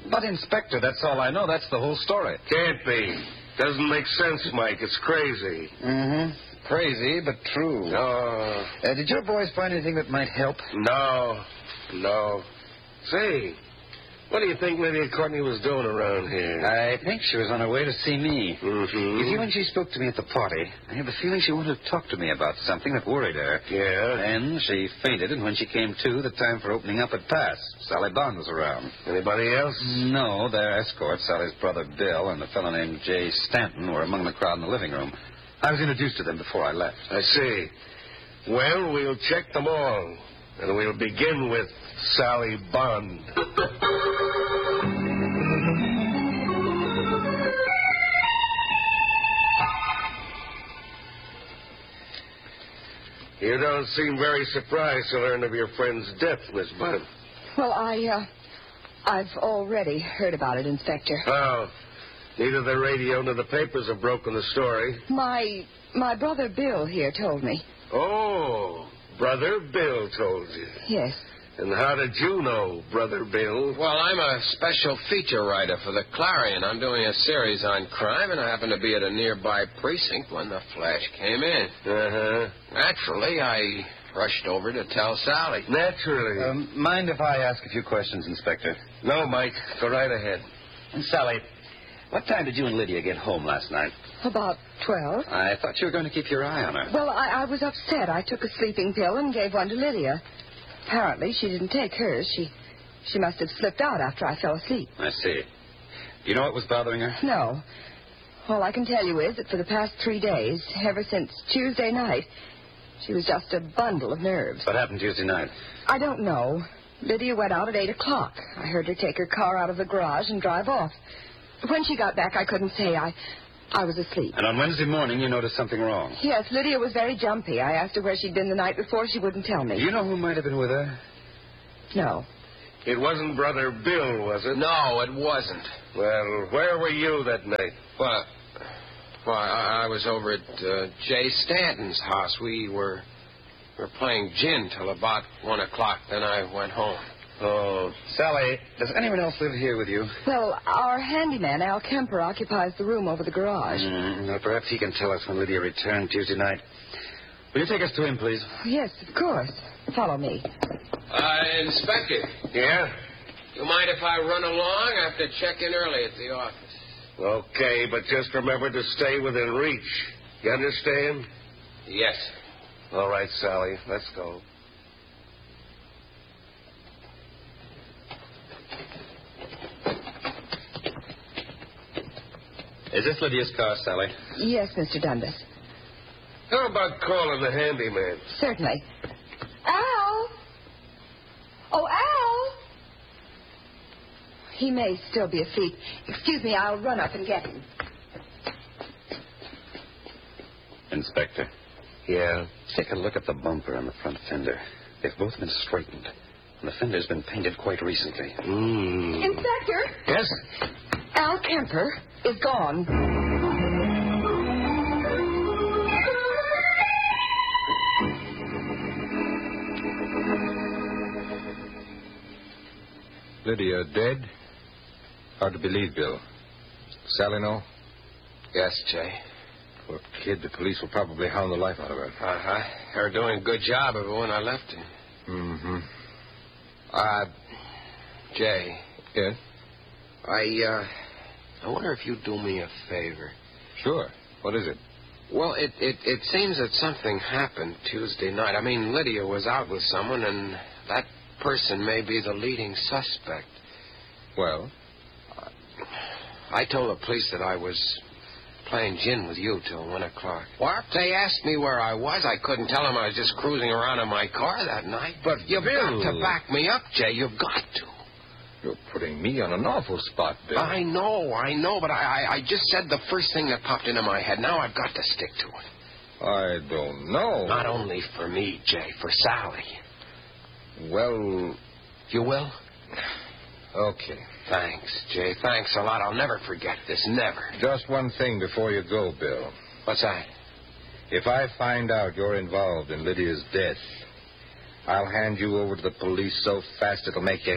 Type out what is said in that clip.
But, Inspector, that's all I know. That's the whole story. Can't be. Doesn't make sense, Mike. It's crazy. Mm-hmm. Crazy, but true. No. Did your boys find anything that might help? No. Say, what do you think Lydia Courtney was doing around here? I think she was on her way to see me. Mm-hmm. You see, when she spoke to me at the party, I have the feeling she wanted to talk to me about something that worried her. Yeah? Then she fainted, and when she came to, the time for opening up had passed. Sally Bond was around. Anybody else? No, their escort, Sally's brother Bill and a fellow named Jay Stanton, were among the crowd in the living room. I was introduced to them before I left. I see. Well, we'll check them all. And we'll begin with Sally Bond. You don't seem very surprised to learn of your friend's death, Miss Bond. Well, I've already heard about it, Inspector. Oh, neither the radio nor the papers have broken the story. My brother Bill here told me. Oh, Brother Bill told you. Yes. And how did you know, Brother Bill? Well, I'm a special feature writer for the Clarion. I'm doing a series on crime, and I happened to be at a nearby precinct when the flash came in. Uh-huh. Naturally, I rushed over to tell Sally. Naturally. Mind if I ask a few questions, Inspector? No, Mike. Go right ahead. And Sally, what time did you and Lydia get home last night? About 12. I thought you were going to keep your eye on her. Well, I was upset. I took a sleeping pill and gave one to Lydia. Apparently, she didn't take hers. She must have slipped out after I fell asleep. I see. Do you know what was bothering her? No. All I can tell you is that for the past 3 days, ever since Tuesday night, she was just a bundle of nerves. What happened Tuesday night? I don't know. Lydia went out at 8 o'clock. I heard her take her car out of the garage and drive off. When she got back, I couldn't say. I was asleep. And on Wednesday morning, you noticed something wrong? Yes, Lydia was very jumpy. I asked her where she'd been the night before. She wouldn't tell me. Do you know who might have been with her? No. It wasn't Brother Bill, was it? No, it wasn't. Well, where were you that night? Well, I was over at Jay Stanton's house. We were playing gin till about 1 o'clock. Then I went home. Oh, Sally, does anyone else live here with you? Well, our handyman, Al Kemper, occupies the room over the garage. Well, perhaps he can tell us when Lydia returned Tuesday night. Will you take us to him, please? Yes, of course. Follow me. Inspector. Yeah? You mind if I run along? I have to check in early at the office. Okay, but just remember to stay within reach. You understand? Yes. All right, Sally, let's go. Is this Lydia's car, Sally? Yes, Mr. Dundas. How about calling the handyman? Certainly. Al! Oh, Al! He may still be asleep. Excuse me, I'll run up and get him. Inspector. Yeah? Take a look at the bumper on the front fender. They've both been straightened, and the fender's been painted quite recently. Inspector! Yes? Al Kemper is gone. Lydia dead? Hard to believe, Bill. Sally know? Yes, Jay. Poor kid. The police will probably hound the life out of her. Uh-huh. They're doing a good job of it when I left her. Mm-hmm. Jay. Yes? I wonder if you'd do me a favor. Sure. What is it? Well, it seems that something happened Tuesday night. I mean, Lydia was out with someone, and that person may be the leading suspect. Well? I told the police that I was playing gin with you till 1 o'clock. Well, they asked me where I was. I couldn't tell them I was just cruising around in my car that night. But you've got to back me up, Jay. You've got to. You're putting me on an awful spot, Bill. I know, but I just said the first thing that popped into my head. Now I've got to stick to it. I don't know. Not only for me, Jay, for Sally. Well... You will? Okay. Thanks, Jay. Thanks a lot. I'll never forget this. Never. Just one thing before you go, Bill. What's that? If I find out you're involved in Lydia's death, I'll hand you over to the police so fast it'll make your